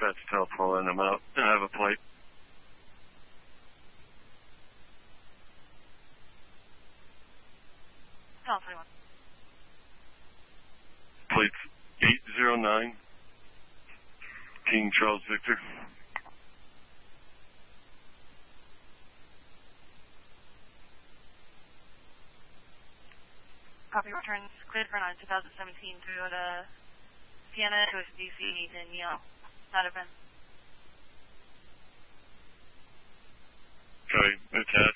dispatch telephone, and I'm out, and I have a plate. Call 31. Plate's 809, King Charles Victor. Copy, returns cleared for 2017 Toyota Sienna to DC in Neon. Not event. Okay, attached.